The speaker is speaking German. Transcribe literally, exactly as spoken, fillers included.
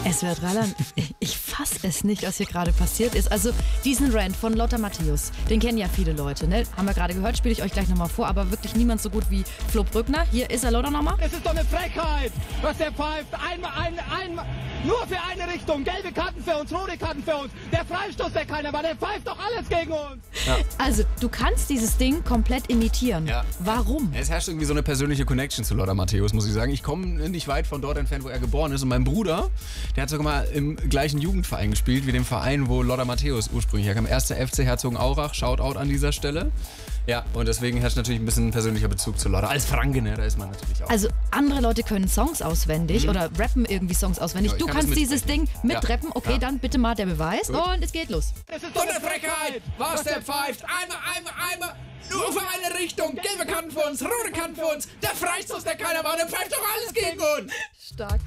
Es wird Rheinland. Ich fass es nicht, was hier gerade passiert ist. Also diesen Rant von Lothar Matthäus, den kennen ja viele Leute, ne? Haben wir gerade gehört, spiele ich euch gleich nochmal vor, aber wirklich niemand so gut wie Flo Brückner. Hier ist er, Lothar, nochmal. Es ist doch eine Frechheit, was der pfeift. Einmal, ein, einmal, nur für eine Richtung. Gelbe Karten für uns, rote Karten für uns. Der Freistoß, der keiner war, der pfeift doch alles gegen uns. Ja. Also, du kannst dieses Ding komplett imitieren. Ja. Warum? Es herrscht irgendwie so eine persönliche Connection zu Lothar Matthäus, muss ich sagen. Ich komme nicht weit von dort entfernt, wo er geboren ist. Und mein Bruder, der hat sogar mal im gleichen Jugendverein gespielt, wie dem Verein, wo Lothar Matthäus ursprünglich herkam. Erster F C Herzogenaurach, Shoutout an dieser Stelle. Ja, und deswegen herrscht natürlich ein bisschen persönlicher Bezug zu Lothar. Als Franke, ne, da ist man natürlich auch. Also, andere Leute können Songs auswendig Mhm. oder rappen irgendwie Songs auswendig. Ja, ich du kann kannst das dieses Ding mitsprechen. mitrappen. Ja. Okay, Ja. dann bitte mal der Beweis. Gut. Und es geht los. Es ist So eine Frechheit, was der pfeift. Einmal, einmal, einmal. Nur für eine Richtung. Gelbe Karten für uns, rote Karten für uns. Der Freistoß, der keiner war, der pfeift doch alles gegen uns. Stark.